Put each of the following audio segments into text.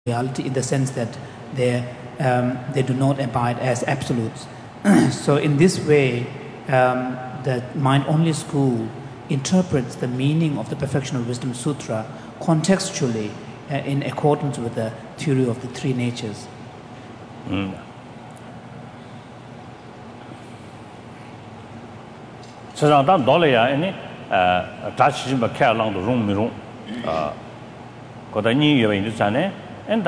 reality in the sense that they do not abide as absolutes. So in this way, the mind-only school interprets the meaning of the Perfection of Wisdom Sutra contextually in accordance with the theory of the three natures. So that dollar any touch him a care along the room got a new year in the sun and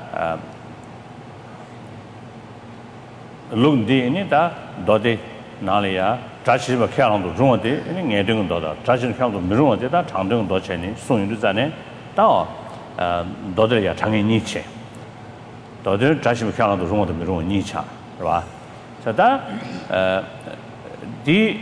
look the in it dotty nalia touch him a care on the room any getting daughter touching count of mirror that tandem dot chenny soon in the sun down daughter ya tangin niche daughter touch him care on the room of the mirror niche right so that the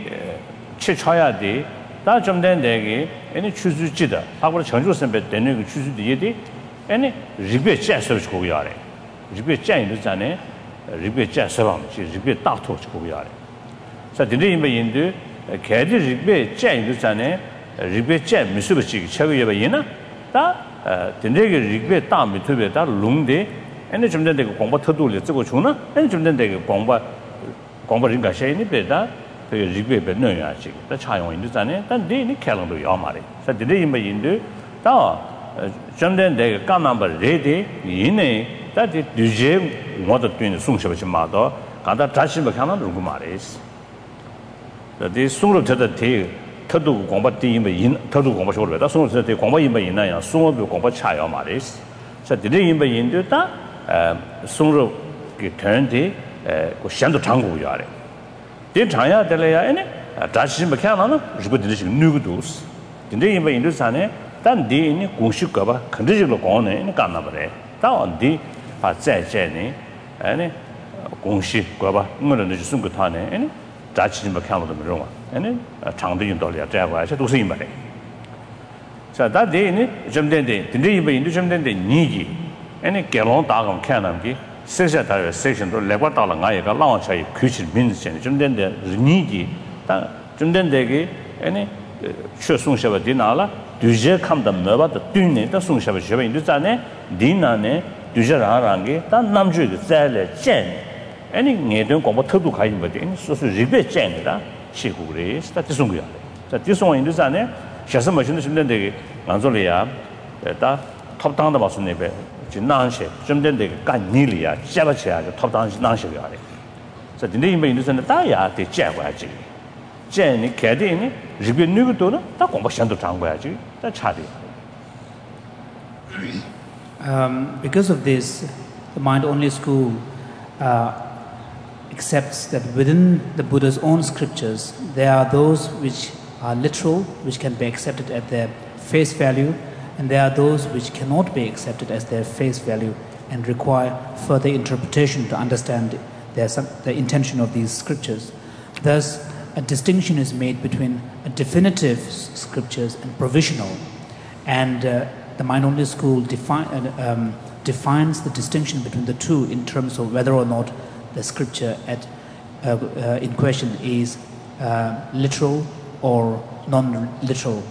치쳐야지 다 좀 된 데기 아니 추수지다 하고 전주 선배 되는 그 추수지디 아니 리베 째서 고야래 리베 째인도 전에 리베 째서 밤지 리베 다토 고야래 자 근데 인도 개지 리베 째인도 전에 리베 째 미수버지 최고에 봐이나 다 근데 리베 다 미투베 다 롱데 아니 좀 된 데고 공부 터도를 쓰고 주나 아니 좀 된 데고 공부 인가 셔이니 베다 그 리그베 넣어야지. 다 차용인도 전에 단 네니 캘린더 요 말이. 자 디데 임베인도 다 점된 내가 까남버 레디 이네 다디 뒤제 모두 뛰는 송셔버지 마도 가다 다시 뭐 하나 누구 말이스. 디 송로 저다 대 터도 공부 뒤임베 인 터도 공부 쇼를 다 송로 저다 공부 임베 있나야 송로 공부 차요 말이스. 자 디데 임베인도 다 송로 그 텐디 그 샹도 장고 요래. 이 장야 될래야 아니 다시 뭐 하나는 주거들이 누구도스 근데 이번 인도산에 단 디니 공식가 봐 컨디션으로 거네 이 간나 버래 다온디 파제제니 아니 공식가 봐 뭐는 이제 숨고 타네 아니 다시 뭐 하나도 뭐 아니 장대인 돌이야 제가 도서 임말에 자 다디니 좀 된데 근데 이번 인도 좀 된데 니기 아니 개론 다감 캐남기 세세다의 세션도 레과달라 가야가 라운차이 규칙 민스전 좀 된데 니기 좀 된데게 아니 최송셔바 디나라 뒤제 감다 너바도 뒤네다 송셔바 셔바 인도자네 디나네 뒤제라랑게 단 남주의 자래 젠 아니 내던 공부 터도 가인 거지 소소 리베 젠이다 시구그레 스타트 송구야 자 디송 인도자네 샤서 머신도 좀 된데게 난소리야 다 탑당다 봤으네베 진난시 좀 된데 간니리야 잡아쳐야 탑당 난시가 아래 그래서 근데 이미 인도선에 다야 돼 잡아야지 쟤니 개대니 리뷰 누구도는 다 공부션도 장고야지 다 차리 because of this the mind only school accepts that within the Buddha's own scriptures there are those which are literal which can be accepted at their face value and there are those which cannot be accepted as their face value and require further interpretation to understand the intention of these scriptures. Thus, a distinction is made between definitive scriptures and provisional. And the mind-only school defines the distinction between the two in terms of whether or not the scripture in question is literal or non-literal.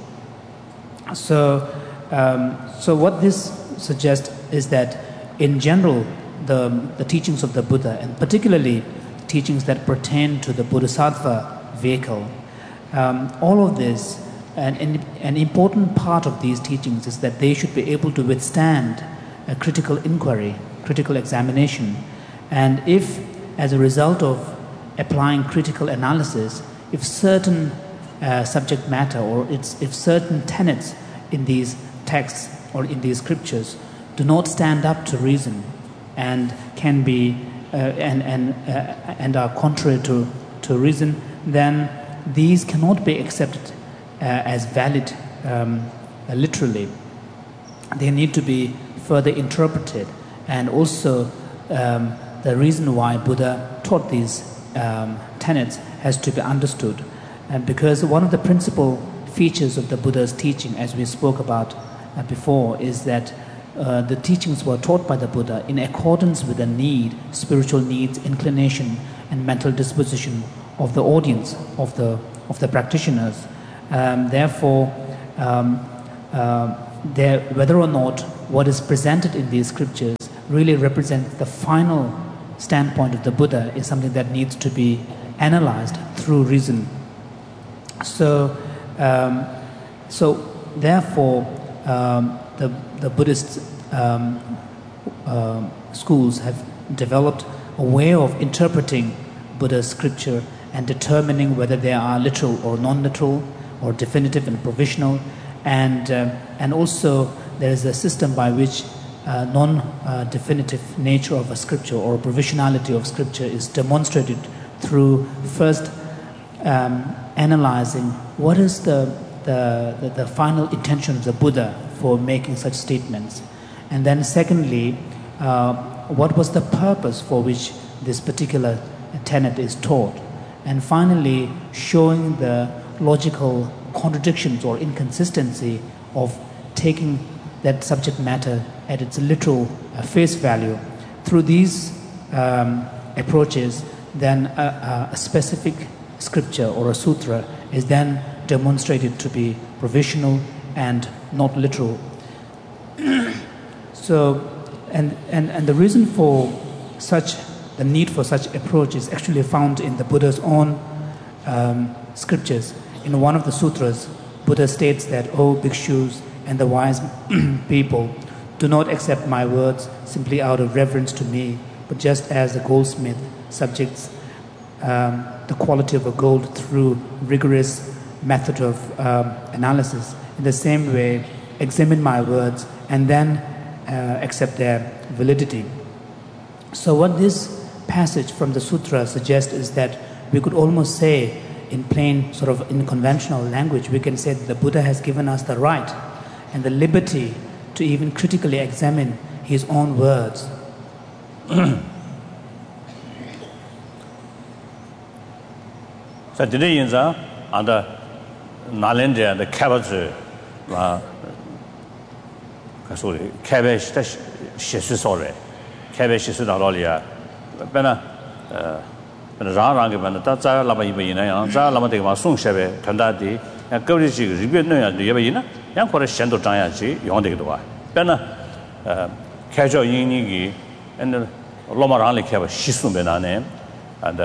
So what this suggests is that in general the teachings of the Buddha and particularly teachings that pertain to the Bodhisattva vehicle, all of this an important part of these teachings is that they should be able to withstand a critical inquiry, critical examination, and if as a result of applying critical analysis, if certain subject matter or if certain tenets in these texts or in these scriptures do not stand up to reason and can be and are contrary to reason, then these cannot be accepted as valid literally. They need to be further interpreted, and also the reason why Buddha taught these tenets has to be understood, and because one of the principal features of the Buddha's teaching, as we spoke about before, is that the teachings were taught by the Buddha in accordance with the need, spiritual needs, inclination, and mental disposition of the audience, of the practitioners. Therefore, whether or not what is presented in these scriptures really represents the final standpoint of the Buddha is something that needs to be analyzed through reason. So therefore, the Buddhist schools have developed a way of interpreting Buddha's scripture and determining whether they are literal or non-literal, or definitive and provisional, and also there is a system by which non-definitive nature of a scripture or provisionality of scripture is demonstrated through first analyzing what is the final intention of the Buddha for making such statements, and then secondly, what was the purpose for which this particular tenet is taught, and finally showing the logical contradictions or inconsistency of taking that subject matter at its literal face value. Through these approaches, then a specific scripture or a sutra is then demonstrated to be provisional and not literal. So, and the reason for the need for such approach is actually found in the Buddha's own scriptures. In one of the sutras, Buddha states that, "O bhikshus and the wise people, do not accept my words simply out of reverence to me, but just as a goldsmith subjects the quality of a gold through rigorous method of analysis. In the same way, examine my words and then accept their validity." So what this passage from the sutra suggests is that we could almost say, in plain sort of in conventional language, we can say that the Buddha has given us the right and the liberty to even critically examine his own words. So today in the under Nalendra the cabbage sorry cabbage shesu sorry cabbage shesu dalolia bena rang bena ta za la ba yi na yang za la ma de ma song shebe tanda di ya go ri ji ri no ya ye ba yi na yang ko re shen do zhang ya ji yong de ge wa bena kai zhao yin ni gi and lo ma rang le kai ba shi sun be na ne and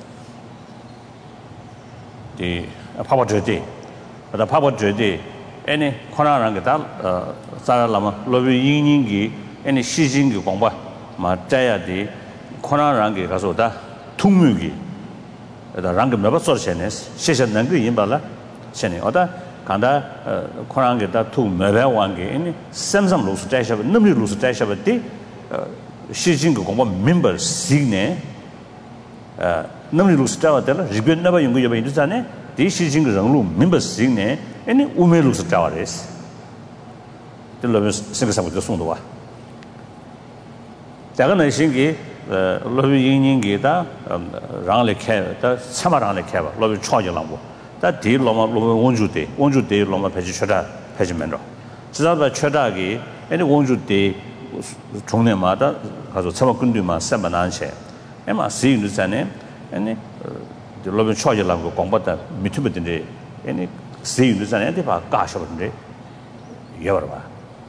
the Papa Jodi, but the Papa Jodi, any Konarangata, Saralama, Lobi Yingi, any Shijing Gomba, Mataya di Konarangi Gasoda, Tumugi, the Rangam Nova Sorcenes, Shishan Nangi Yimbala, Sheni Oda, Kanda, Konangeta, two Merewangi, any Samsam Lus Dash of Numi Lus Dash of a day, Shijing Gomba members, Signe. Namni lu stawa tela riben na ba yungu ya ba indu sane de shi jing rang lu member sing ne any ume lu stawa res de lo sing sa de song de wa da ga na sing ge lo bi yin yin ge da rang le khe da chama rang le khe ba lo bi chwa ji lang bo da de lo ma lo won ju de lo ma phe ji chwa phe ji men ro ji da ba chwa da ge any won ju de chong ne ma da ga zo chama kun du ma sa ba nan che ema si indu sane and the Lobin Choya Lango Combata Mitubin, any see this and antipa gosh of the Yorba.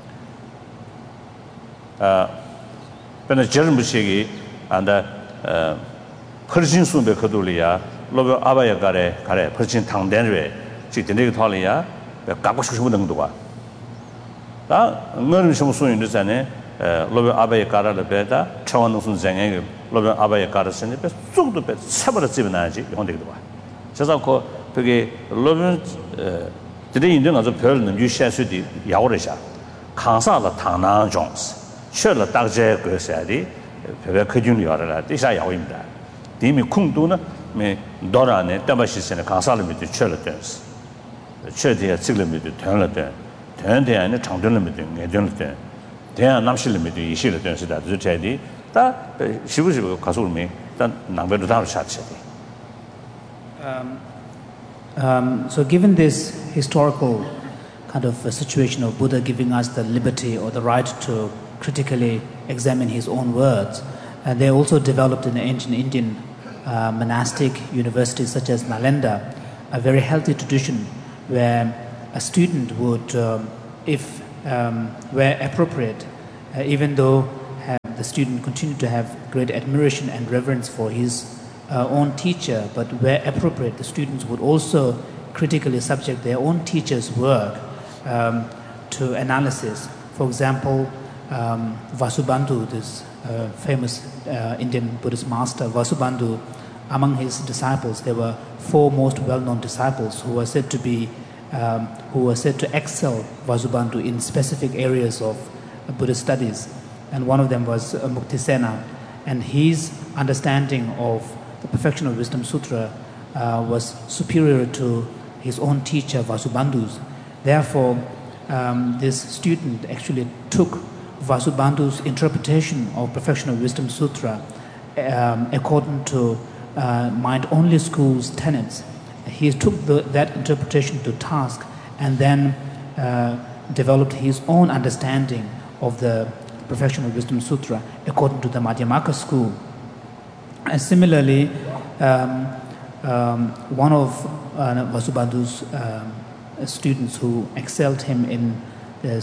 When a German Shigi and the Persian Sumbe Kodulia, Lobo Abaya Gare, Persian Tang Denre, Chitin Tolia, the Kakushundua. That Mersham soon in the Sane, Lobo Abaya Gara the Beta, Chawanus Zang. Lobe Abaya Garden, but so the best several Sibanaji on the door. Sasako, Peggy Lobe today in the Pearl and you share Sudi Yaurisha, Kansa the Tana Jones, Sure the Dagje Gersadi, Peveka Junior, this I owe him that. Dimi Kunduna may Dora and Damashis and a Kansala with the charlatans. The charity at Sigla with the Turn there and the Tangdun meeting, a Jonathan. They are not limited, she returns that the Teddy. She was Kasul me, then number without such. So, given this historical kind of situation of Buddha giving us the liberty or the right to critically examine his own words, they also developed in the ancient Indian monastic universities such as Nalanda a very healthy tradition where a student would, if where appropriate, even though the student continued to have great admiration and reverence for his own teacher, but where appropriate, the students would also critically subject their own teacher's work to analysis. For example, Vasubandhu, this famous Indian Buddhist master, Vasubandhu, among his disciples, there were 4 most well-known disciples who were said to excel Vasubandhu in specific areas of Buddhist studies, and one of them was Muktisena, and his understanding of the Perfection of Wisdom Sutra was superior to his own teacher Vasubandhu's. Therefore, this student actually took Vasubandhu's interpretation of Perfection of Wisdom Sutra according to mind-only school's tenets. He took that interpretation to task and then developed his own understanding of the Perfection of Wisdom Sutra according to the Madhyamaka school. And similarly, one of Vasubandhu's students who excelled him in the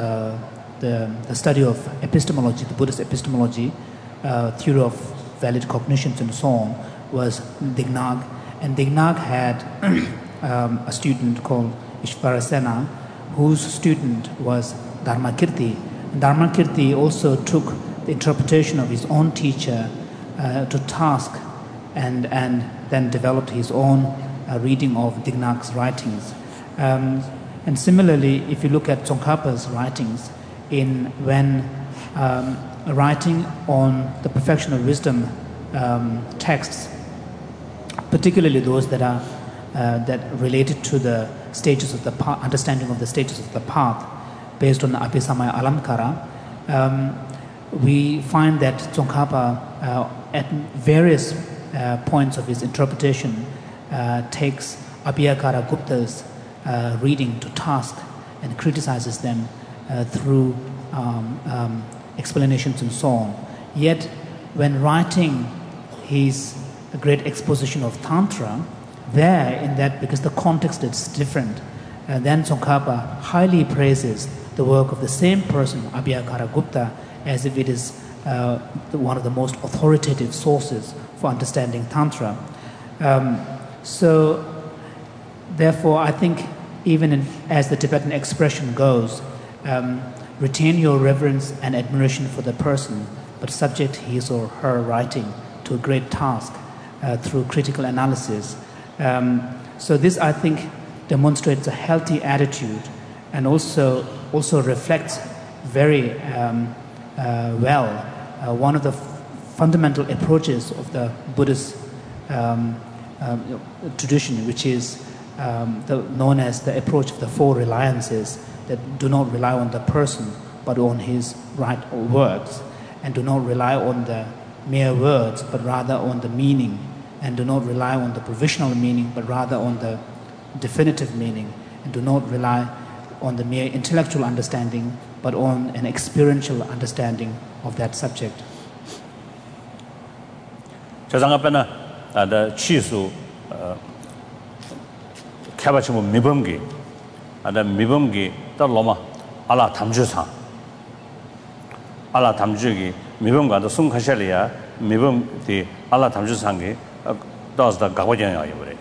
study of epistemology, the Buddhist epistemology, theory of valid cognitions and so on, was Dignaga. And Dignaga had a student called Ishvarasena, whose student was Dharmakirti. Dharmakirti also took the interpretation of his own teacher to task and then developed his own reading of Dignaga's writings. And similarly, if you look at Tsongkhapa's writings, when writing on the Perfection of Wisdom texts, particularly those that are that related to the stages of the path, understanding of the stages of the path, based on the Abhisamaya Alamkara, we find that Tsongkhapa, at various points of his interpretation, takes Abhiyakara Gupta's reading to task and criticizes them through explanations and so on. Yet, when writing his great exposition of Tantra, there in that, because the context is different, then Tsongkhapa highly praises the work of the same person, Abhiyakara Gupta, as if it is one of the most authoritative sources for understanding Tantra. So, therefore, I think even as the Tibetan expression goes, retain your reverence and admiration for the person, but subject his or her writing to a great task through critical analysis. So this, I think, demonstrates a healthy attitude and also reflects very well one of the fundamental approaches of the Buddhist tradition, which is known as the approach of the 4 reliances, that do not rely on the person but on his right words, and do not rely on the mere words but rather on the meaning, and do not rely on the provisional meaning but rather on the definitive meaning, and do not rely on the mere intellectual understanding but on an experiential understanding of that subject. 자상합에나 아다 치수 캐바치모 미범기 아다 미범기 떨로마 알라 담주상 알라 담주기 미범과도 숨카샬리아 미범디 알라 담주상기 더스다 가고전이야 이거래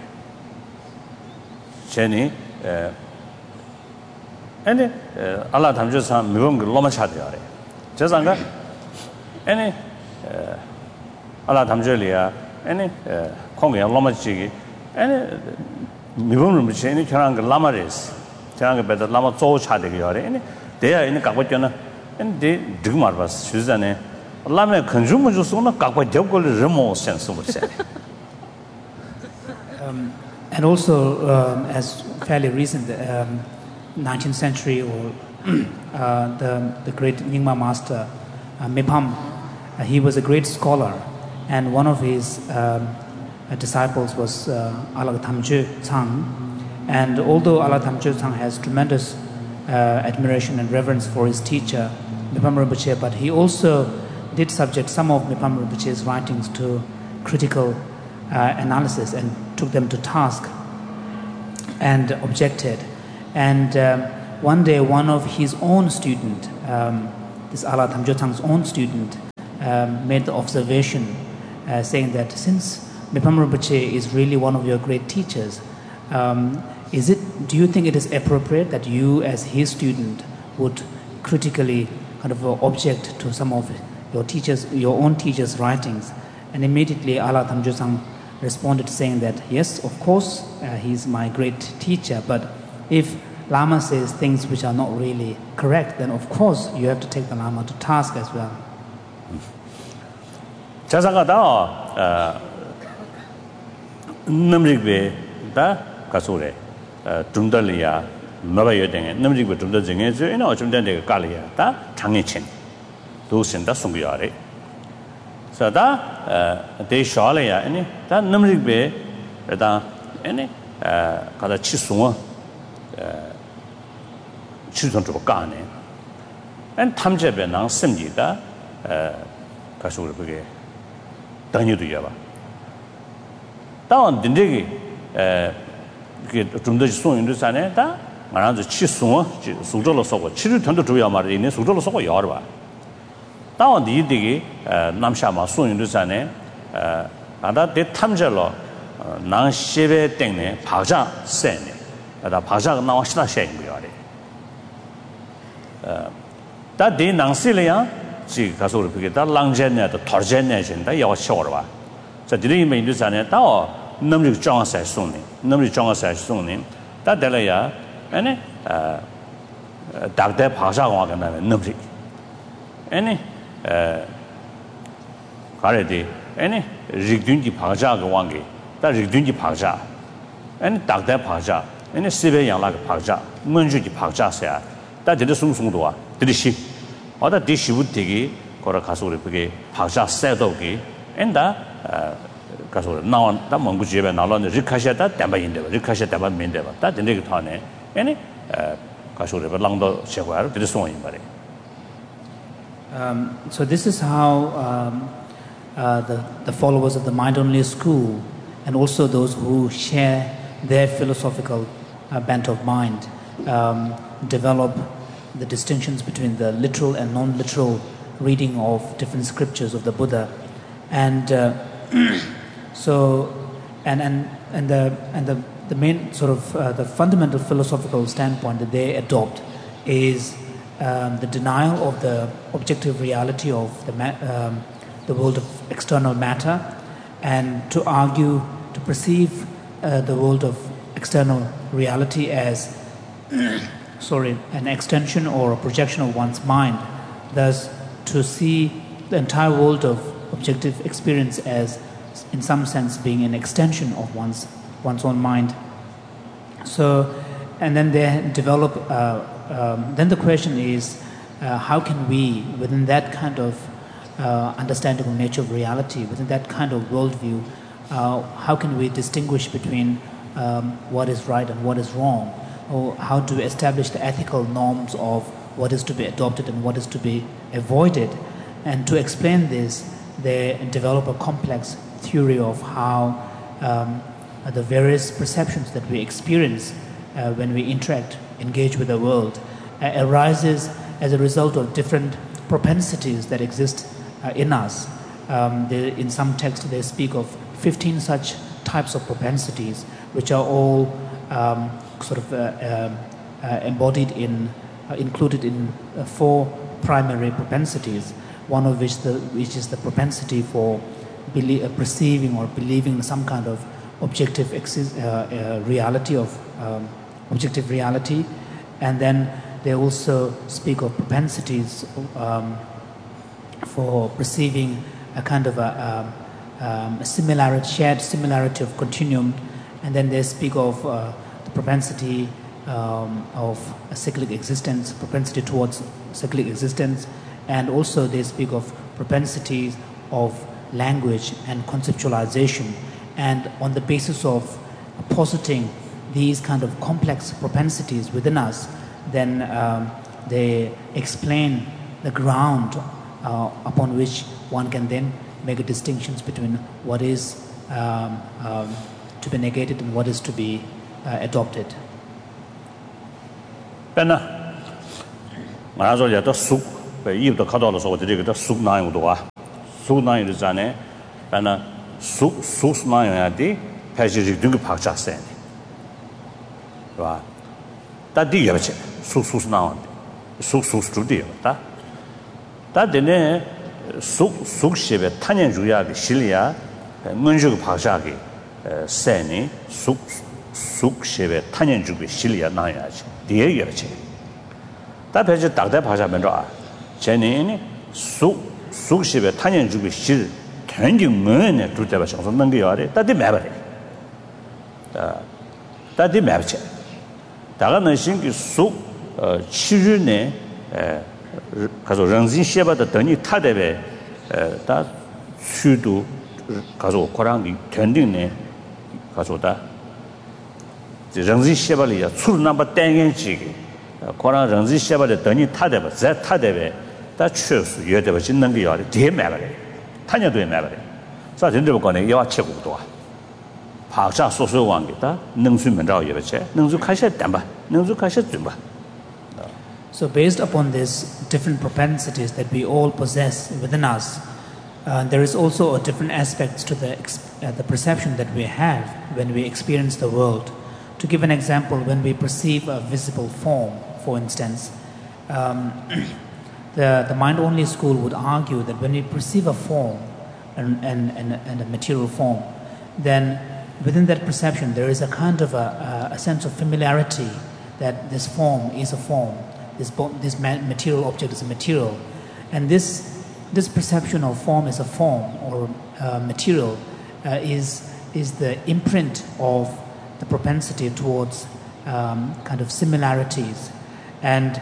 제니 아니 알라 담주상 미범기 로마 차대야래 자상가 아니 알라 담주리아 아니 공개 로마지기 아니 미범을 무시하니 저랑 그 라마레스 저랑 그 배다 라마 조 차대기 하래 아니 대야 있는 가고전은 근데 득 말봤어 주자네 라마 컨주머 주소나 가고 접걸 레모 센스 못세 And also, as fairly recent, 19th century, or the great Nyingma master, Mipham, he was a great scholar, and one of his disciples was Ala Thamje Tsang. And although Ala Thamje Tsang has tremendous admiration and reverence for his teacher, Mipham Rinpoche, but he also did subject some of Mipham Rinpoche's writings to critical analysis and took them to task and objected. And one day one of his own student, this Ala Thamjo Thang's own student, made the observation saying that since Mipam Rinpoche is really one of your great teachers, do you think it is appropriate that you as his student would critically kind of object to some of your own teacher's writings? And immediately Ala Thamjo Thang responded saying that, yes, of course, he's my great teacher, but if Lama says things which are not really correct, then of course you have to take the Lama to task as well. 자상하다. 남직배 다 가소래. 중달이야. 너바여 되게 남직배 중달 중에 저는 어좀 된데 깔이야. 다 장애친. 도신다 송기야래. 자다 대샤래야. 아니 다 남직배 다 아니 가다 치송어 치선으로 까네. 안 탐제배 난 심지다 가소를 그게 당연히도 해봐. 다운 딘데기 그게 좀 더 소용도 사네. 다 말하는 치송어 수저로 써고 치료 전도 줘야 말이 있네. 수저로 써고 여러 봐. 다운 디디기 남샤마 소용도 사네. 아다 대 탐제로 난 시베 땡네 박자 세네. 다 박자가 나와 시다 셔인 거야. 다 대낭실이야. 지 가서 그게 다 랑제네도 터제네진다 여 쇼르와. 자 디리면 인도산에 다 넘리 정사에 손님. 넘리 정사에 손님. 다 될래야. 아니 dakde bhasha wa kana namri ene gare de ene rigdun ji bhasha ga wangi ta rigdun ji bhasha ene dakde bhasha ene sibe yang la ga bhasha munju ji bhasha sa ta de sung sung do wa de shi oda de shi bu de gi ko ra kaso re ge bhasha sa do gi enda kaso na ta mongu ji be na lo ne rikasha ta ta ba yin de rikasha ta ba min de ba ta de ne ga ta ne ene So this is how the followers of the mind-only school and also those who share their philosophical bent of mind develop the distinctions between the literal and non-literal reading of different scriptures of the Buddha, and the main sort of the fundamental philosophical standpoint that they adopt is the denial of the objective reality of the world of external matter, and to argue, to perceive the world of external reality as an extension or a projection of one's mind. Thus, to see the entire world of objective experience as, in some sense, being an extension of one's own mind. So, and then they develop, then the question is, how can we, within that kind of understanding of nature of reality, within that kind of worldview, how can we distinguish between what is right and what is wrong? Or how to establish the ethical norms of what is to be adopted and what is to be avoided? And to explain this, they develop a complex theory of how the various perceptions that we experience when we interact, engage with the world, arises as a result of different propensities that exist in us. In some texts they speak of 15 such types of propensities, which are all embodied included in 4 primary propensities, one of which is the propensity for perceiving or believing some kind of objective reality objective reality, and then they also speak of propensities for perceiving a kind of a shared similarity of continuum, and then they speak of the propensity of a cyclic existence, propensity towards cyclic existence, and also they speak of propensities of language and conceptualization. And on the basis of positing these kind of complex propensities within us, then they explain the ground upon which one can then make a distinctions between what is to be negated and what is to be adopted. Penna 말아 저 야도 쑥 입도 가다로서 어디 그 쑥 나용도 와. 쑥 나용도 전에 나나 쑥 나용야디 패지직 등급 박자세. 와. 다디 여버체 쑥 나온. 쑥 스튜디오 다. 다데네 쑥십에 탄년 주야의 실리아 문주의 박자기 세니 쑥십에 탄년 주의 실리아 나야지. 뒤에 여버체. 다 배제 딱대 박자면서 제니니 쑥십에 탄년 주의 실 전쟁 문에 두대가 정선는 게 아래 다디 매버리. 다디 매버체. 다가는 신기 치르네 가서 런진시바다 더니 타데베 다 수도 가서 고랑이 견딩네 가서다 런진시바리야 출나바 땡겐지 고랑 런진시바다 더니 타데베 자 타데베 다 추스 여데베 짓는 게 아래 뒤에 매버리 타녀도에 매버리 자 전들 거네 여와 최고도 박자 소소 관계다 능수면자ও 예베체 능수开始 담바 능수 开始 준바. So based upon these different propensities that we all possess within us, there is also a different aspects to the perception that we have when we experience the world. To give an example, when we perceive a visible form, for instance, the mind-only school would argue that when we perceive a form and a material form, then within that perception there is a kind of a sense of familiarity that this form is a form, this material object is a material, and this perception of form as a form or material is the imprint of the propensity towards kind of similarities, and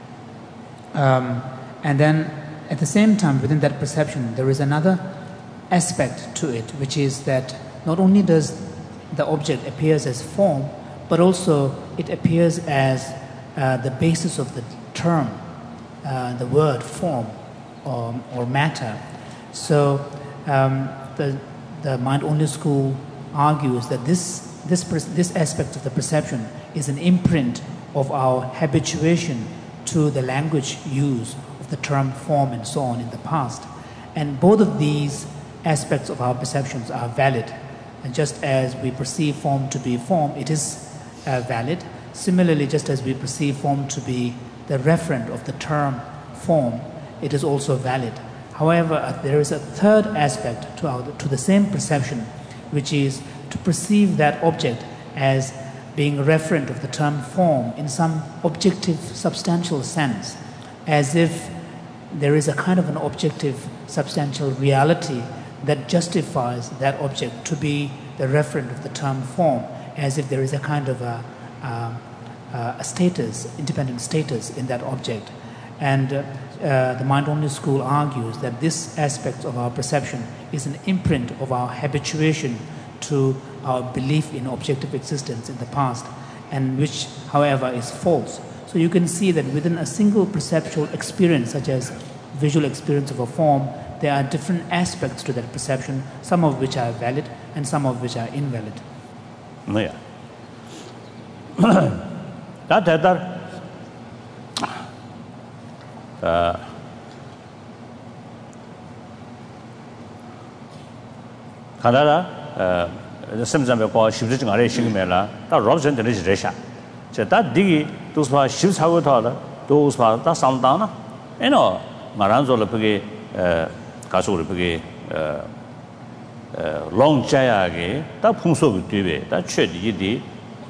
then at the same time within that perception there is another aspect to it, which is that not only does the object appears as form, but also it appears as the basis of the term, the word form or matter. So the mind-only school argues that this aspect of the perception is an imprint of our habituation to the language use of the term form and so on in the past. And both of these aspects of our perceptions are valid. And just as we perceive form to be form, it is valid. Similarly, just as we perceive form to be the referent of the term form, it is also valid. However, there is a third aspect to the same perception, which is to perceive that object as being referent of the term form in some objective, substantial sense, as if there is a kind of an objective, substantial reality that justifies that object to be the referent of the term form, as if there is a kind of a status, independent status in that object. And the mind-only school argues that this aspect of our perception is an imprint of our habituation to our belief in objective existence in the past, and which, however, is false. So you can see that within a single perceptual experience, such as visual experience of a form, there are different aspects to that perception, some of which are valid and some of which are invalid. Yeah. That Canada, sometimes we call shifting a racing mela, that Robson the Risha. So that diggy, those were shifts how those were that sound down. You know, Maranzo Lepage, Casu Lepage, long Jayage, that Punso Dive, that shed yidi,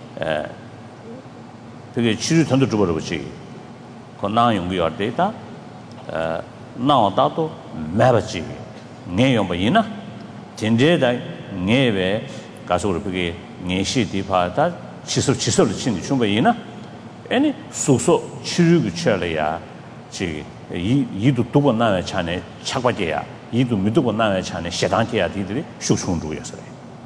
Pig children to Jubilee. Conang we are data, now dato, Mabachi, Neomayina, Tindeda, Neve, Casurpigi, Neshi Dipata, Chisel Chin Chumbayina, any so Chirugu Chelia, Yidu Tubana Chane, Chakwadia, Yidu Midubana Chane, Shadantia did Shushundu yesterday.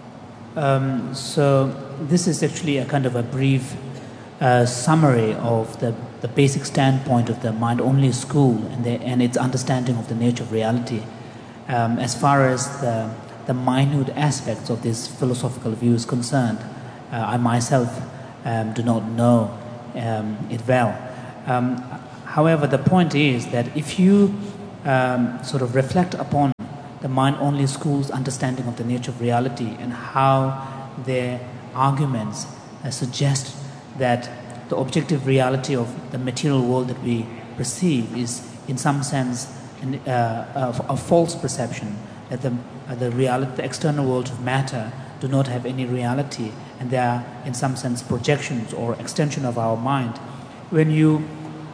So this is actually a kind of a brief summary of the basic standpoint of the mind-only school and its understanding of the nature of reality. As far as the minute aspects of this philosophical view is concerned, I myself do not know it well. However, the point is that if you sort of reflect upon the mind-only school's understanding of the nature of reality and how their arguments suggest that the objective reality of the material world that we perceive is in some sense a false perception, that the external world of matter do not have any reality and they are in some sense projections or extension of our mind. When you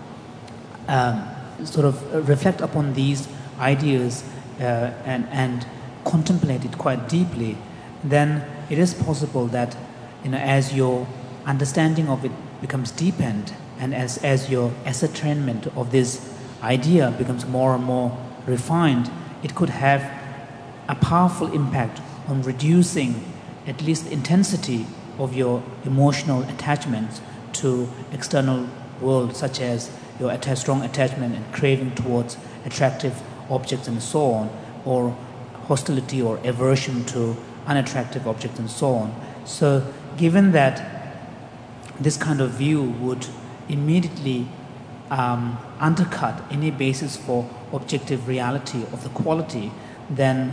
sort of reflect upon these ideas and contemplate it quite deeply, then it is possible that as your understanding of it becomes deepened and as your ascertainment of this idea becomes more and more refined, it could have a powerful impact on reducing at least the intensity of your emotional attachments to external world, such as your strong attachment and craving towards attractive objects and so on, or hostility or aversion to unattractive objects and so on. So given that this kind of view would immediately undercut any basis for objective reality of the quality, then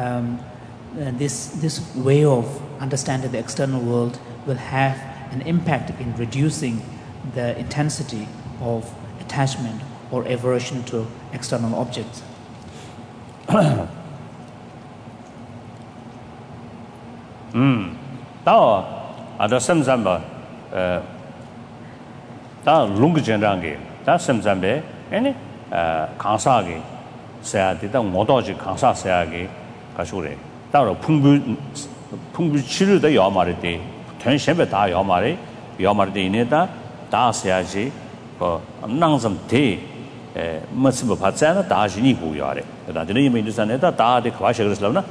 this way of understanding the external world will have an impact in reducing the intensity of attachment or aversion to external objects. Tao ada semzamba ta lung jenrange ta semzambe ene kansa ge sa de ta ngodo ji kansa sa ge ka shore ta ro 풍부 치료도 요 말이 돼 전심에 다 요 말이 이네다 다 써야지 낭좀 돼 뭐스 받잖아 다시니 고요래 다 되는 의미 있잖아요 다데 과셔 그랬으나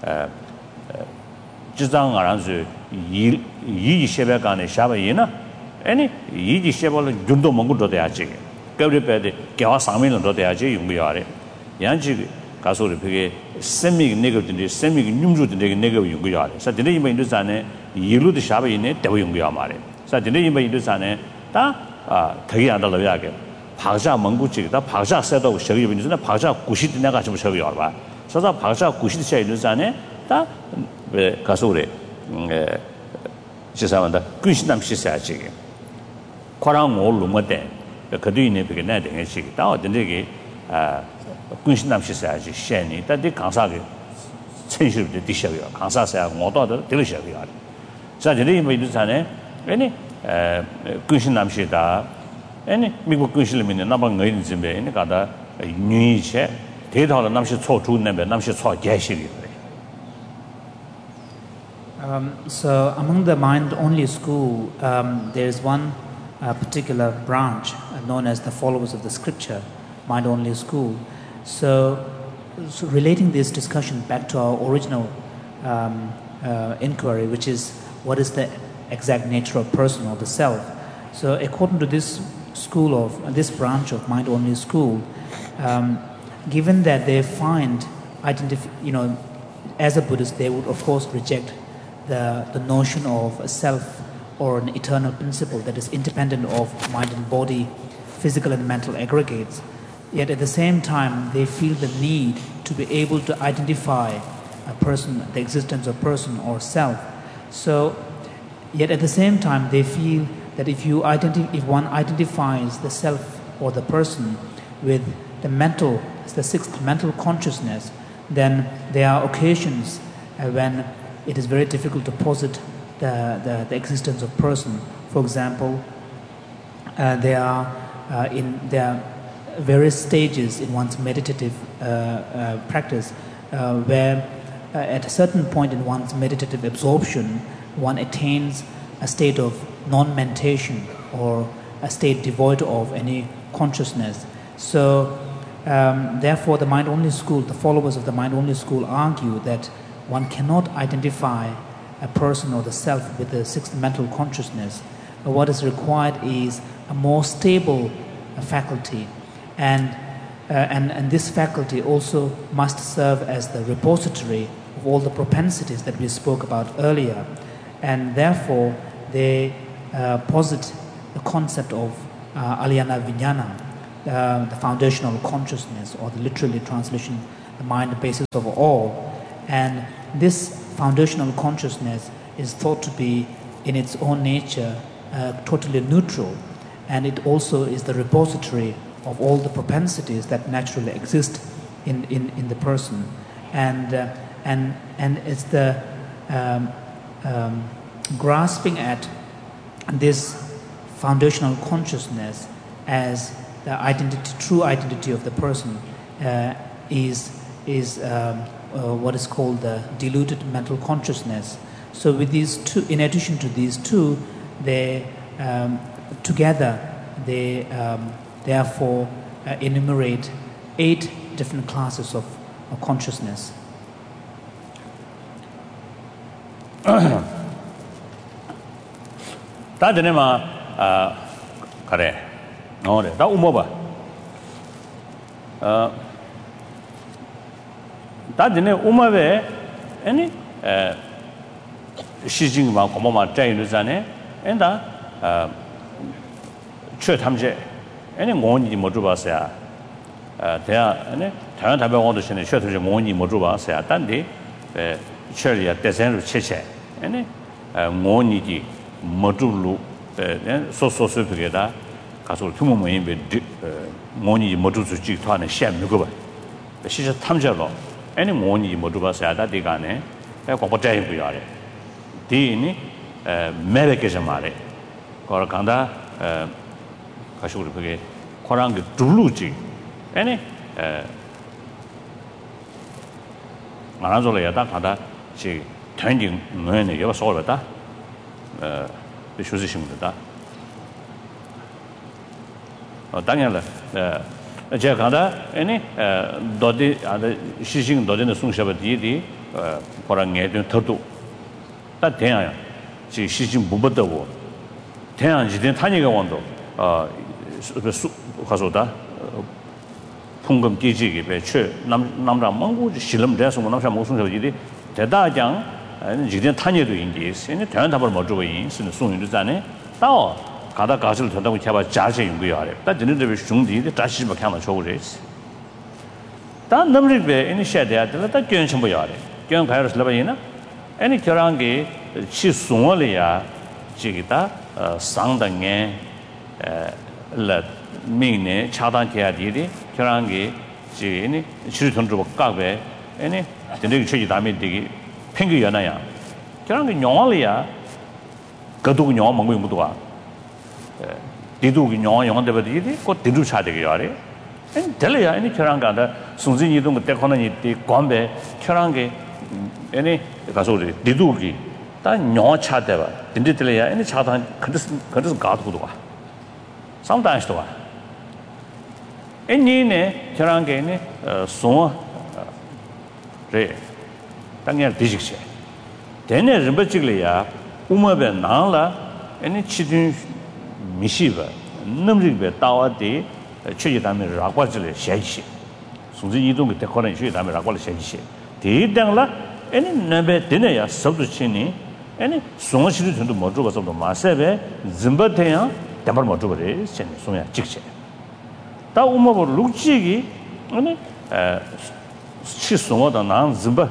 지장 알아서 이 셰베간에 샤바이나 아니 이 셰벌 준도 먹고도 돼야지 그래도 개와 상면도 돼야지 용고요래 양지 가서를 그게 셈미 네거든데 셈미 뇽주든데 네거 용고요래 그래서 되는 의미 있잖아요 이루도 샤바이네 대고 용고요 말에 그래서 되는 의미 있잖아요 다 되게 안 달라야게 박자 멍구지다 박자 세도 저기 있는 박자 90도 내가 좀 저기 봐. 그래서 박자 90도 차 있는 안에 다왜 가서 그래. 지사한다. 근신남 시사지. 코랑 올롱어데. 그도 있네 그게 내 되게 시. 다 어떤데 근신남 시사지. 셴이 다디 강사게 천실도 디셔요. 강사사야 모도도 되셔요. 자, 저리 뭐 있는 안에 아니 근신남 시다. 아니 미국 근실민은 나방 의인 집에 있는 가다 뉴이체 대다로 남시 초주는데 남시 초 개시리. So among the mind-only school, there is one particular branch known as the followers of the scripture, mind-only school. So relating this discussion back to our original inquiry, which is what is the exact nature of person or the self. So according to this school of this branch of mind-only school, given that they find as a Buddhist, they would of course reject the notion of a self or an eternal principle that is independent of mind and body, physical and mental aggregates. Yet at the same time, they feel the need to be able to identify a person, the existence of person or self. So, yet at the same time, they feel that if one identifies the self or the person with the sixth mental consciousness, then there are occasions when it is very difficult to posit the existence of person. For example, there are various stages in one's meditative practice where at a certain point in one's meditative absorption, one attains a state of non-mentation or a state devoid of any consciousness. So therefore the mind-only school, the followers of the mind-only school argue that one cannot identify a person or the self with the sixth mental consciousness. What is required is a more stable faculty, and this faculty also must serve as the repository of all the propensities that we spoke about earlier, and therefore they posit the concept of Alyana Vijnana, the foundational consciousness, or the literally translation, the mind, the basis of all. And this foundational consciousness is thought to be in its own nature totally neutral, and it also is the repository of all the propensities that naturally exist in the person, and it's the grasping at this foundational consciousness as the identity, true identity of the person, is what is called the diluted mental consciousness. So with these two, in addition to these two, they together they therefore enumerate 8 different classes of consciousness. 다 되네마 그래. 그래. 다 우모봐. 다 되네 우모베 아니 시징마 고모마 짜이르자네. 엔다 최탐제 아니 뭐니 못 줘봤어야. 대야 아니 다른 답변 얻을 수 있는 최탐제 뭐니 못 줘봤어야. 단디 처리야 대선으로 체체. 아니 뭐니지 모두로 소소소피게다 가서 투모모인 베 모니 모두수 직토하는 시험 누구 봐. 시저 탐저로 아니 모니 모두바사다 디가네 고고자이 부야래. 디니 메베케자 말에 거라간다 가서 우리 그게 코랑게 둘루지 아니 말아줘야 다 가다 지 전진 뭐네 여기 소르다 쉬우시십니다. 당연히 제가 가다 아니 도디 아다 시신 도디는 송샤바디디 거랑에 좀 더도 다 대야요. 지 시신 못받고 대양 지된 타니가 원도 가서다 풍금 기지기 배추 남자 망고 실험 대해서 남자 목송샤바디디 대다장 지된 타니도 인지 있으니 대한 답을 못 주고 있는 송윤주자네 또 가다 가실 된다고 제가 자세 연구해야 돼. 다 진행되는 중디에 다시 막 하면 좋으래지. 다 넘리베 이니시아티브 다 견심 보여야 돼. 견 가이러스 라바이나 아니 결한게 치송월이야 지기다 상당에 라 미네 차단해야 되디 결한게 지니 치료전주 각배 아니 근데 최지 담에 되기 팽기 연아야. 결한게 영월이야. 그도 영어 먹고 용도가 디두기 영원데 버디디 고 디두 차되게 야래 엔 될이야 아니 결한가다 순진 이동 때거는 이 관배 결한게 아니 가서 우리 디두기 다 영어 차대 봐 딘디 될이야 아니 차단 그래서 가도도 와 상당히도 와 엔니네 결한게네 송 래 당연 디직시 되네 르버직이야 우마베 나라 아니 치든 미시바 넘리베 따와디 최지담에 라과질에 샤이시 순지 이동의 대권에 최지담에 라과를 샤이시 대당라 아니 넘베 되네야 섭도치니 아니 송시도 전도 못 줘서도 마세베 짐바테야 담을 못 줘버리 신 송야 직시 다 우마보 룩지기 아니 치송어다 난 짐바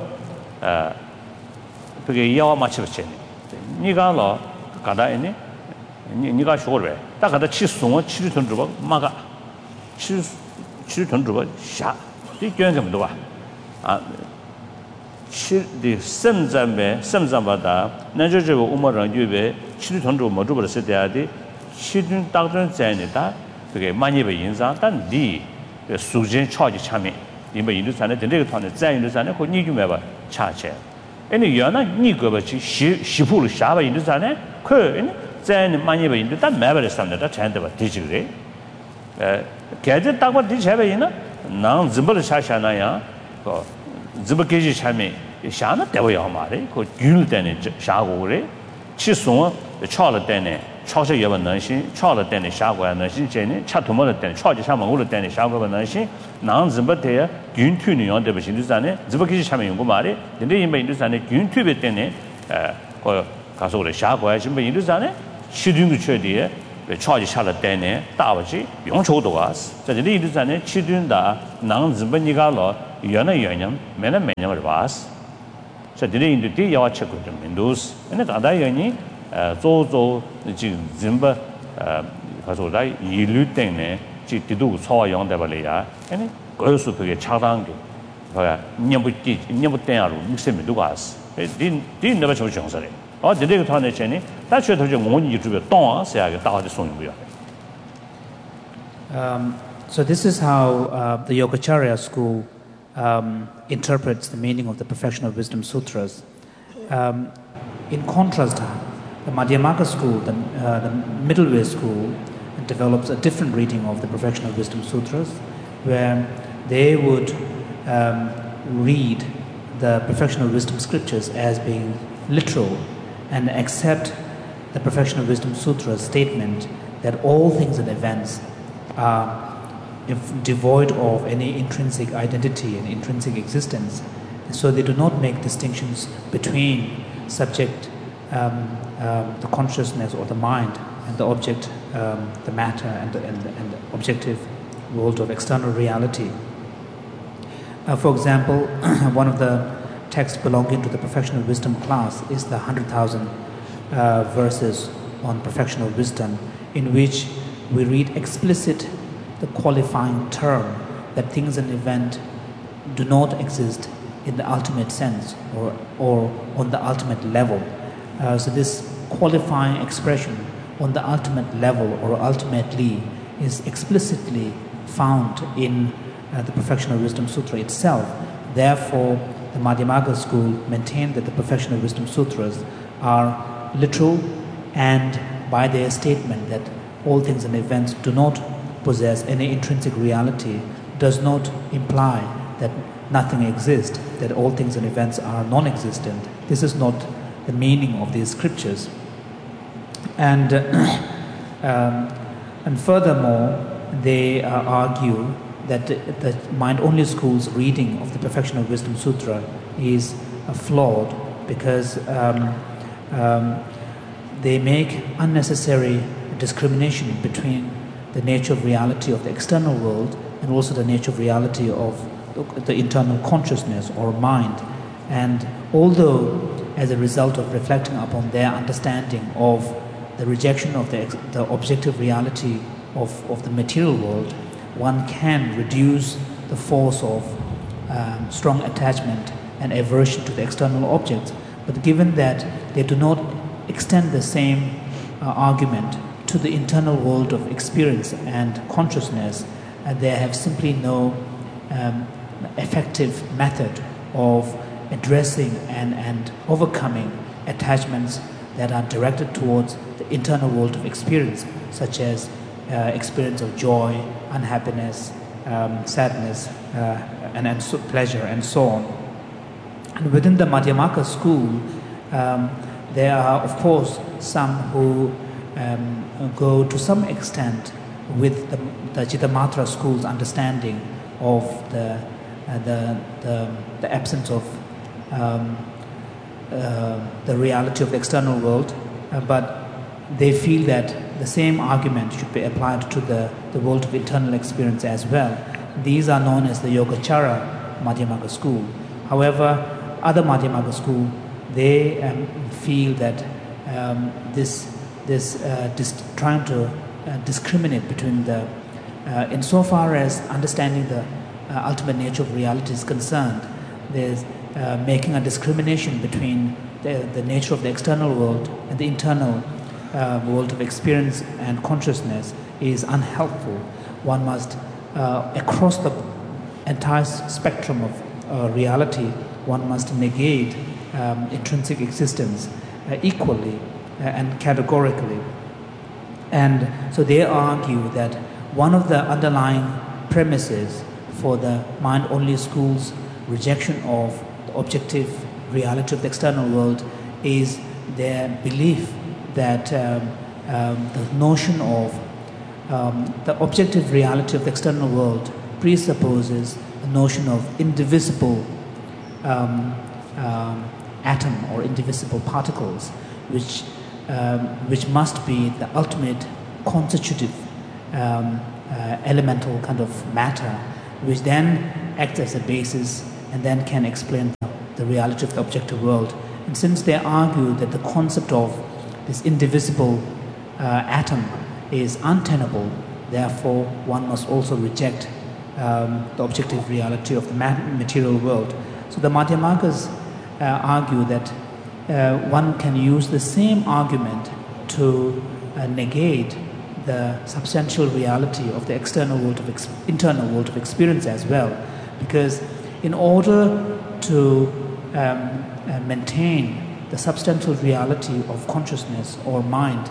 그게 야와 맞추버치니 니가로 가다이니 니가 쇼르베 딱 가다 치송어 치르던 주고 마가 치르던 주고 샤 이견점도 봐 치디 semzamba 나저저 우마랑 유베 치르던 주고 뭐 주버서 돼야지 치든 딱전 자이니다 그게 많이 배 인상 단디 수진 차지 참에 이번 인도산에 된게团的在인도산에 그 니주매 봐 차체 아니 연아 니거버치 시부를 샤바 인도산에 그在많이 배 인도 단 매버를 삼는다 잔데 봐 디지그래 개제 딱과 디체베이나 난 짐벌 샤샤나야 그 짐벌게지 참에 샤나 대워야 말이 그 균을 때는 샤고 그래 치송 차를 때네 차서 여번 능신 차를 때네 샤고야 능신 제네 차토모를 때네 차지 샤먹을 때네 샤고가 능신 난 짐벌때 균투는 연대 버신도산에 짐벌게지 참에 연구 말이 근데 이번 인도산에 균투베 때네 그 가서 그래 샤고야 짐벌 인도산에 시중도 최대에 charge shall then Davaji, Yon Chodoas, the leaders and children that Nang Zimbanigalo, Yana Union, Mena Mena was. So the in the day you check with the windows, and at Adayani, Zozo, Zimba, Hasoda, Yilutene, Chitidu, saw young Devalia, and girls who pay a charang. Nyabutan, Mixim Dugas. It didn't never show Johnson. Or the little Tony Cheney, that should have been you to be Don, say I got the song. So this is how the Yogacarya school interprets the meaning of the Perfection of Wisdom Sutras. In contrast, the Madhyamaka school, the middle way school, develops a different reading of the Perfection of Wisdom Sutras, where they would read the Perfection of Wisdom scriptures as being literal and accept the Perfection of Wisdom Sutra's statement that all things and events are devoid of any intrinsic identity and intrinsic existence. So they do not make distinctions between subject, the consciousness or the mind, and the object, the matter, and the objective world of external reality. For example, one of the texts belonging to the Perfection of Wisdom class is the 100,000 verses on Perfection of Wisdom, in which we read explicit the qualifying term that things and events do not exist in the ultimate sense or on the ultimate level. So this qualifying expression on the ultimate level or ultimately is explicitly found in the Perfection of Wisdom Sutra itself. Therefore, the Madhyamaka school maintained that the Perfection of Wisdom Sutras are literal, and by their statement that all things and events do not possess any intrinsic reality does not imply that nothing exists, that all things and events are non-existent. This is not the meaning of these scriptures. And furthermore, they argue that the mind-only school's reading of the Perfection of Wisdom Sutra is flawed because they make unnecessary discrimination between the nature of reality of the external world and also the nature of reality of the internal consciousness or mind. And although as a result of reflecting upon their understanding of the rejection of the objective reality of the material world, one can reduce the force of strong attachment and aversion to the external objects. But given that they do not extend the same argument to the internal world of experience and consciousness, they have simply no effective method of addressing and overcoming attachments that are directed towards the internal world of experience, such as experience of joy, unhappiness, sadness, and pleasure, and so on. And within the Madhyamaka school, there are, of course, some who go to some extent with the Chittamatra school's understanding of the absence of the reality of the external world, but they feel that the same argument should be applied to the world of internal experience as well. These are known as the Yogacara Madhyamaka school. However, other Madhyamaka school, they feel that trying to discriminate between the insofar as understanding the ultimate nature of reality is concerned, there's making a discrimination between the nature of the external world and the internal world of experience and consciousness is unhelpful. One must, across the entire spectrum of reality, one must negate intrinsic existence equally and categorically. And so they argue that one of the underlying premises for the mind-only school's rejection of the objective reality of the external world is their belief that the notion of the objective reality of the external world presupposes a notion of indivisible atom or indivisible particles, which must be the ultimate constitutive elemental kind of matter, which then acts as a basis and then can explain the reality of the objective world. And since they argue that the concept of this indivisible atom is untenable, therefore one must also reject the objective reality of the material world. So the Madhyamakas argue that one can use the same argument to negate the substantial reality of the external world of internal world of experience as well, because in order to maintain the substantial reality of consciousness or mind,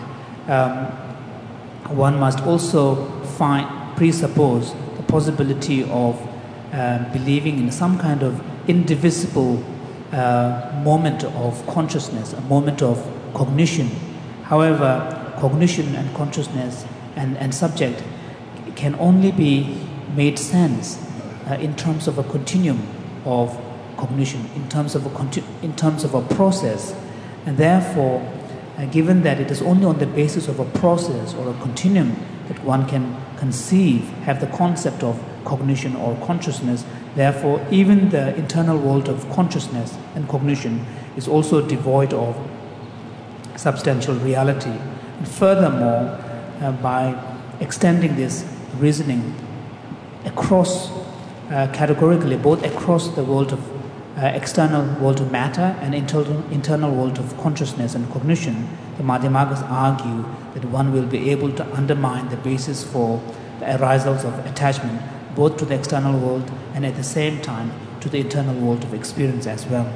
one must also presuppose the possibility of believing in some kind of indivisible moment of consciousness, a moment of cognition. However, cognition and consciousness and subject can only be made sense in terms of a continuum of cognition, in terms of a process, and therefore, given that it is only on the basis of a process or a continuum that one can have the concept of cognition or consciousness, therefore, even the internal world of consciousness and cognition is also devoid of substantial reality. And furthermore, by extending this reasoning across categorically, both across the world of external world of matter and internal world of consciousness and cognition, the Madhyamakas argue that one will be able to undermine the basis for the arisals of attachment, both to the external world and at the same time to the internal world of experience as well.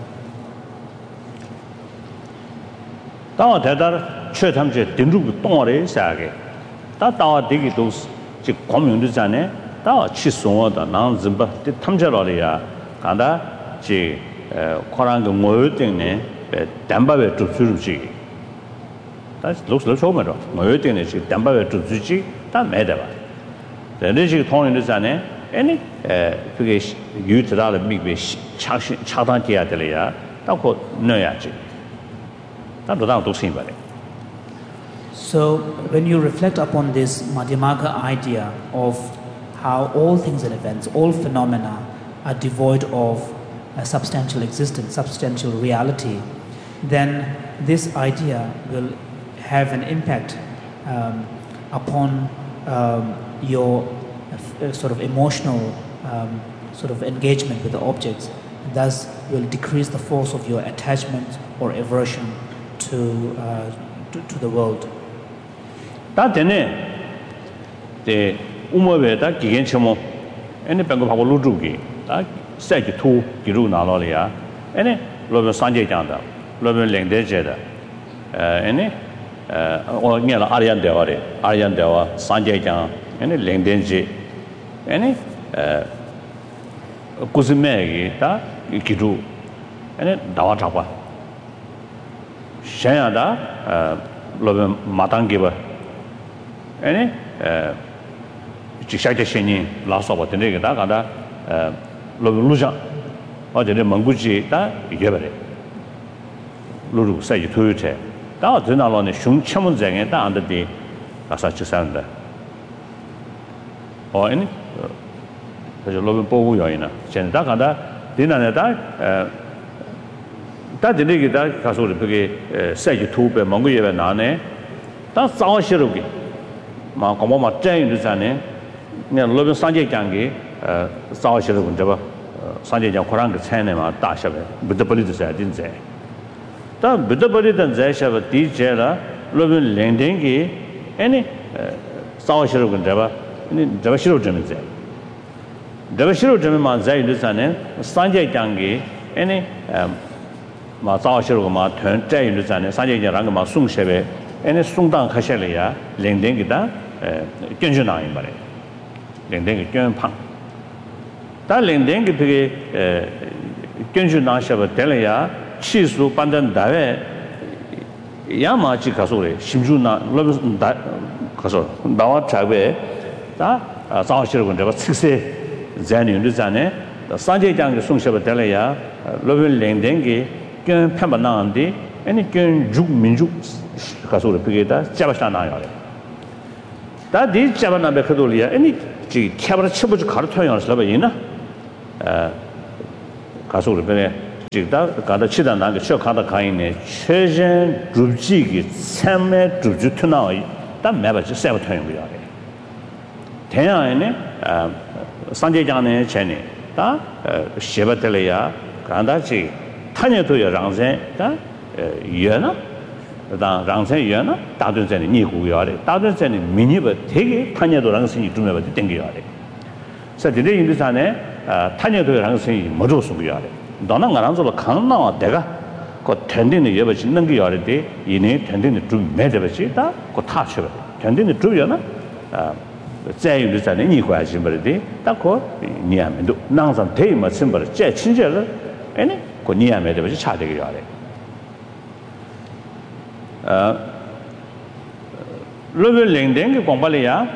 That's looks over. My thing is Damba to Zuchi, that matter. The energy tone is an any you to that big Chatanti Atelia, that called Noyachi. That without to see. So, when you reflect upon this Madhyamaka idea of how all things and events, all phenomena are devoid of a substantial existence, substantial reality, then this idea will have an impact upon your sort of emotional sort of engagement with the objects, and thus will decrease the force of your attachment or aversion to the world. That the Umaveda Giganchamo, any Bango Ludugi, that said to Giru Nalolia, any Lobo Sanjay Janda, Lobo Langdejeda, any or near Aryan Dewa, Sanjay Jan, any Langdenji, any Kuzimegi, Giru, any Dawatapa, Shayada, Lobo Matangiba, any Chishaka Sheni, last of what the Negada, Lobo Luja, or the Manguji, that Yabere. Lulu say to you. That was not only Shun Chamunzang and under the Asachusanda. Or any Lobo Boyana, Chendakanda, dinner that the Negada Casuri say to Manguya Nane, that's our Shirugi. Macomoma Jane Luzane, near Lobo Sanjay Jangi, Saw Shirunjava, Sanjay Jankoranga Tanema, Dasha, but the police I didn't say. The Buddha than Zasha, DJ, Robin Landingi, any Sawashiro Java, Javashiro Jamize. Javashiro Jamiman Zay Luzane, Sanjay Jangi, any Masawashiro Ma turn Jay Luzane, Sanjay Rangama Sung Sheve, any Sungdan Kashelia, Landingida, Genjuna in Bari. Landing Genpang. That Landing Genjuna Shava Delia. Chisu Pandan Dave Yamachi Kasuri, Shimjuna, Lobin Kasur, Dawa Chabe, Sawashir, there was 60 Zanu Luzane, the Sanjay Jang Sung Shabatelia, Lobin Lendengi, Gun Pamanandi, any Gun Juk Minjuk Kasuri Pigata, Chabashana. 다 디자바나 베크돌이야 아니 지 캬바라 쳐보지 가르쳐야 살바 이나 가서를 변에 지다 가다 치다 나게 쳐 가다 가인네 최전 줍지기 삼매 줍주트나이 다 매바지 세버터인 거야 대야에네 산제장네 전에 다 셰바텔이야 간다지 타녀도야 랑세 다 유나 다 랑세 유나 다든전에 니구야래 다든전에 미니버 되게 타녀도 랑세이 좀 땡겨야래 그래서 디데 인도산에 타녀도 랑세이 뭐로 숨겨야래 너는 가랑서로 강나와 내가 그 텐딩의 여버 짓는 게 야래데 이내 텐딩의 좀 매대버지 다그 타셔 텐딩의 좀이나在于在你关系不的，大可你也没都，南上太没成本了，再亲切了，哎呢，个你也没得不是差这个样的。如果零点个广播里呀，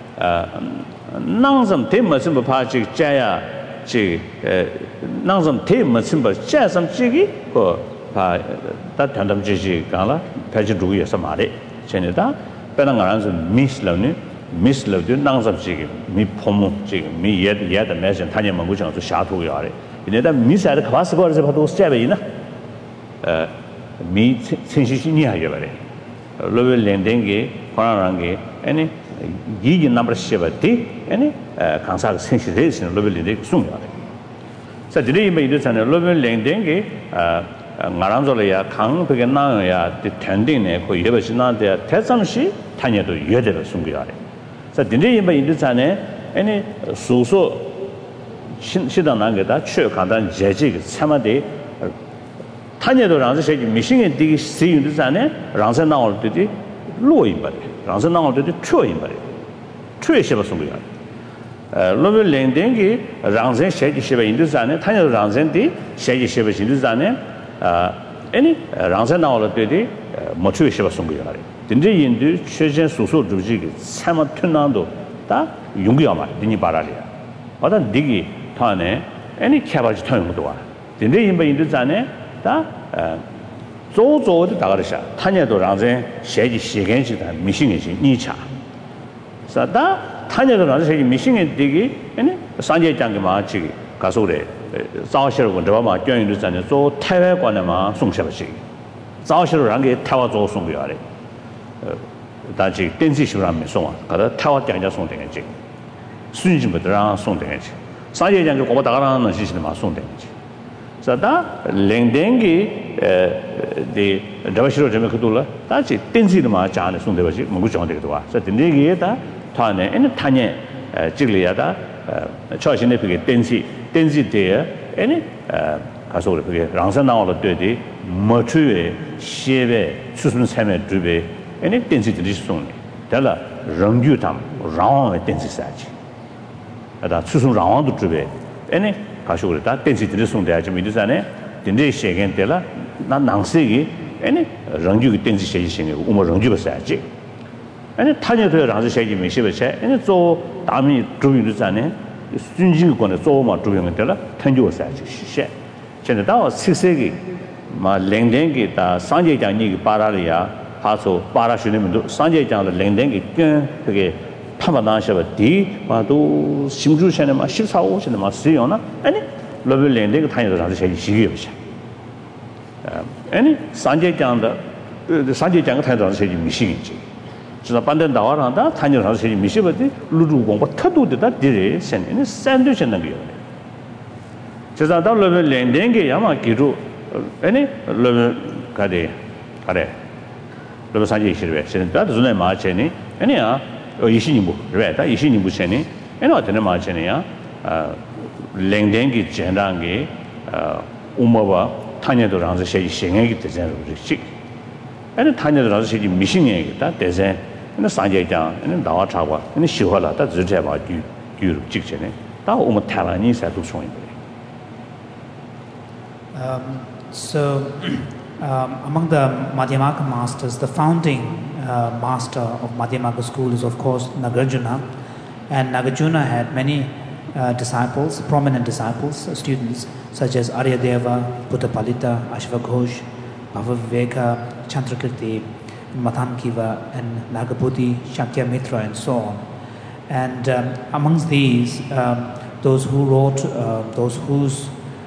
南上太没成本怕这个这呀，这南上太没成本，加上这个怕，他谈他们就是讲了，他就注意什么的，现在他本来俺是 miss 了呢。miss 了就当上这个没泡沫这个没也的那些他也蒙古讲就下头要的因为他 miss 的可怕是个是怕都是这边呢没程序性你还有的如果连点给可能让给哎一个那么些吧的哎看啥个程序的是如果连点送要的在这里面就讲的如果连点给俺做了呀看这个那呀的团队呢可以也不是那的太上去他也都约的送给要的在顶这一边就在呢，哎，叔叔现在那个他去看到这个他们的，他那都让这些明星的这个使用的在呢，让这那我对的落一把的，让这那我对的缺一把的，缺些不送给他。如果两点个让这些些吧，印度在呢，他那让这的些些吧，印度在呢，哎，让这那我对的没缺些不送给他的。真正印度确实叔叔主这个参谋团长都打用不了嘛，你把它的，我讲这个他呢，哎你开发去团用多啊，真正印度在呢，打做的大概是，他呢都让人设计时间去的，明星的去你查，是的，他呢都让人设计明星的这个，哎呢，上节讲的嘛，这个告诉的，早些我这边嘛，教育的在呢做台湾馆的嘛，送下不去，早些让给台湾做送给他的。但是电子书上没送啊，搞得台湾店家送电去，孙子不得让送电去，商业讲就我大家能信息的嘛送电去，是的，零点给的这边学了这边可多了，但是电子的嘛讲的送电去，蒙古讲这个多啊，所以电子给的他呢，他呢这里呀的朝鲜的这个电子的他说的这个让上拿了对的，没出来写呗，出生产业准备。哎，那电视就是送的，得了，人就他们让电视下去，他出生让都准备，哎呢，他说的，他电视就是送的，就没得啥呢，电视写给得了，那男生的，哎呢，人就电视写行的，我们人就不下去，哎呢，他就对让这写没写不起，哎呢，做大米主用的啥呢？孙子讲的做嘛主用的得了，他就下去写，现在到60个嘛0点给他3节讲你给巴拉里呀。他说：“巴拉学里面都上节讲的零点给跟这个他们那些吧，地嘛都新竹县的嘛，西草屋县的嘛使用呢。哎呢，那边零点个他有啥子些习惯不些？哎呢，上节讲的，上节讲个他有啥子些迷信的，知道半点到上的他有啥子些迷信不的，路路广播特多的那地人县的，那山东县那个有的，就是到那边零点个要么记住，哎呢，那边搞的。那么三节是呗，现在都是那马钱呢，哎呀，20年是吧？他20年钱呢，哎那真的马钱呢呀，0点给简单给我们吧，他呢都让这些现在给得这样子去，哎那他呢都让这些迷信人给他得这，那三节讲，那大话差话，那喜欢了，他直接把就这个钱呢，但我们台湾人才都送一个。So. Among the Madhyamaka masters, the founding master of Madhyamaka school is of course Nagarjuna, and Nagarjuna had many disciples, prominent disciples, students such as Aryadeva, Buddhapalita, Ashvaghosh, Bhavaviveka, Chandrakirti, Mathankiva and Nagabuddhi, Shakyamitra, and so on. And amongst these, those who wrote, those whose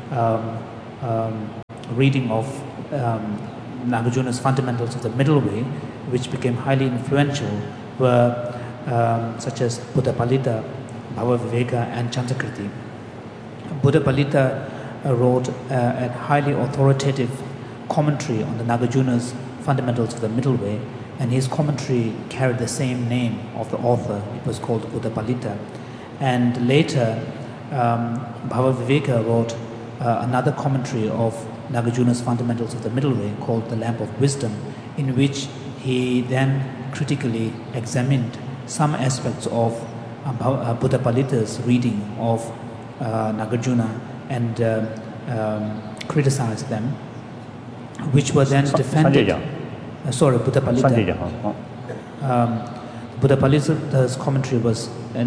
reading of Nagarjuna's Fundamentals of the Middle Way, which became highly influential, were such as Buddhapalita, Bhavaviveka, and Chantakrithi. Buddhapalita wrote a highly authoritative commentary on the Nagarjuna's Fundamentals of the Middle Way, and his commentary carried the same name of the author. It was called Buddhapalita. And later, Bhavaviveka wrote another commentary of Nagarjuna's Fundamentals of the Middle Way called The Lamp of Wisdom, in which he then critically examined some aspects of Buddhapalita's reading of Nagarjuna and criticized them, which were then defended. Buddhapalita. Buddhapalita's commentary was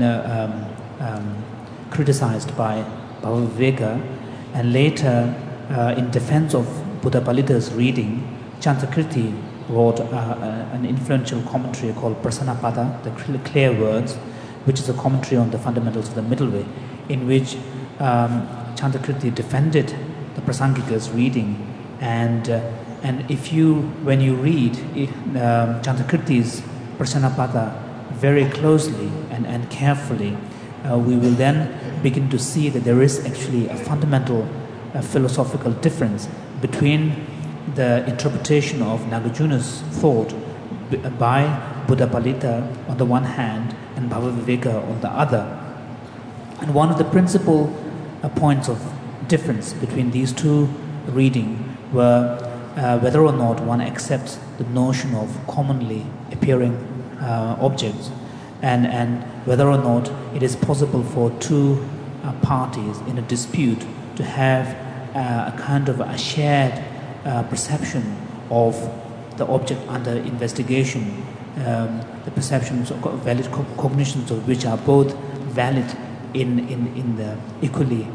criticized by Bhavaviveka, and later, in defense of Buddhapalita's reading, Chantakrithi wrote an influential commentary called Prasanapada, the Clear Words, which is a commentary on the Fundamentals of the Middle Way, in which Chantakrithi defended the Prasangika's reading, and when you read Chantakrithi's Prasanapada very closely and carefully, we will then begin to see that there is actually a fundamental philosophical difference between the interpretation of Nagarjuna's thought by Buddhapalita on the one hand and Bhavaviveka on the other. And one of the principal points of difference between these two readings were whether or not one accepts the notion of commonly appearing objects, and whether or not it is possible for two parties in a dispute to have a kind of a shared perception of the object under investigation, the perceptions of valid cognitions of which are both valid in the equally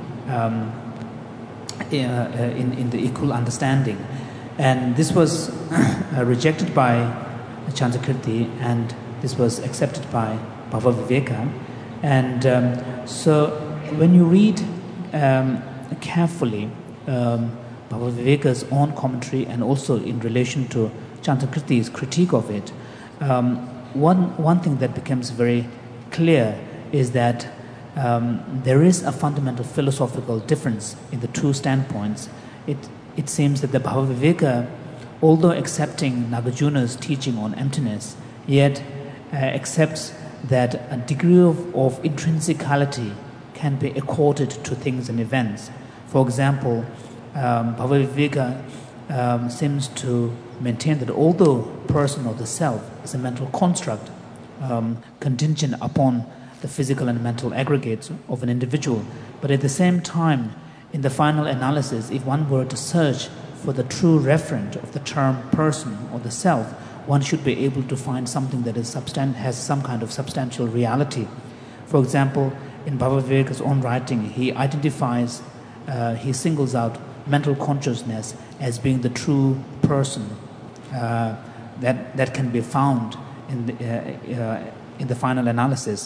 in the equal understanding. And this was rejected by Chantakrithi, and this was accepted by Bhavaviveka. And so when you read carefully Bhavaviveka's own commentary and also in relation to Chantakrithi's critique of it, one thing that becomes very clear is that there is a fundamental philosophical difference in the two standpoints. It seems that the Bhavaviveka, although accepting Nagarjuna's teaching on emptiness, yet accepts that a degree of intrinsicality can be accorded to things and events. For example, Bhavaviveka seems to maintain that although person or the self is a mental construct contingent upon the physical and mental aggregates of an individual, but at the same time, in the final analysis, if one were to search for the true referent of the term person or the self, one should be able to find something that is has some kind of substantial reality. For example, in Bhavaviveka's own writing, he identifies, he singles out mental consciousness as being the true person that can be found in the final analysis.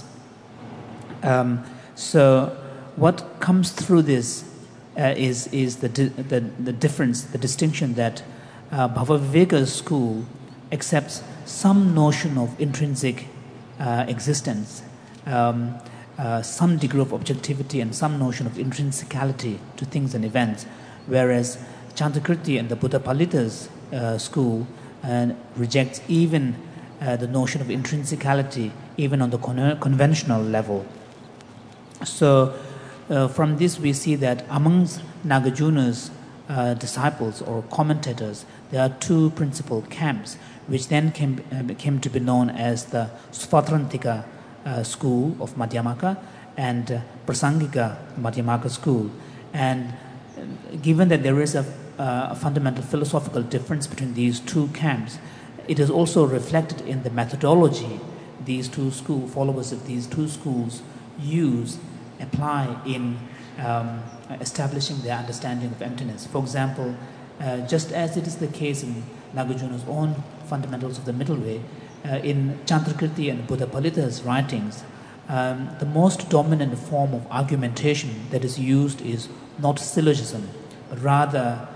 So what comes through this is the difference, the distinction that Bhavaviveka's school accepts some notion of intrinsic existence, some degree of objectivity and some notion of intrinsicality to things and events, whereas Chantakrithi and the Buddhapalita's school rejects even the notion of intrinsicality even on the conventional level. So from this we see that amongst Nagarjuna's disciples or commentators, there are two principal camps, which then came to be known as the Svatrantika school of Madhyamaka and Prasangika Madhyamaka school. And given that there is a fundamental philosophical difference between these two camps, it is also reflected in the methodology these two followers of these two schools apply in establishing their understanding of emptiness. For example, just as it is the case in Nagarjuna's own Fundamentals of the Middle Way, in Chandrakirti and Buddha Palita's writings, the most dominant form of argumentation that is used is not syllogism, but rather